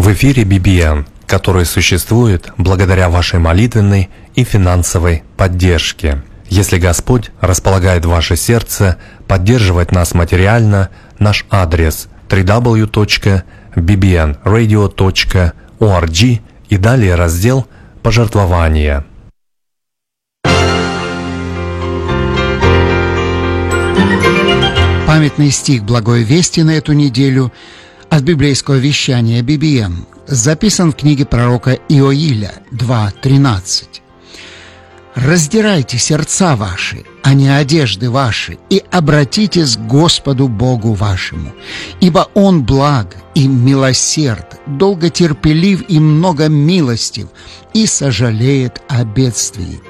В эфире BBN, который существует благодаря вашей молитвенной и финансовой поддержке. Если Господь располагает ваше сердце поддерживать нас материально, наш адрес www.bbnradio.org и далее раздел «Пожертвования». Памятный стих Благой Вести на эту неделю от библейского вещания BBN записан в книге пророка Иоиля 2:13. «Раздирайте сердца ваши, а не одежды ваши, и обратитесь к Господу Богу вашему, ибо Он благ и милосерд, долготерпелив и много милостив, и сожалеет о бедствии.